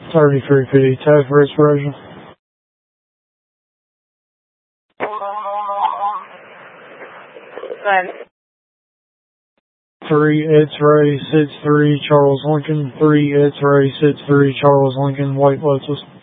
3350, tag for expiration. 3 X-ray 63 Charles Lincoln, 3 X-ray 63 Charles Lincoln, White Lotus.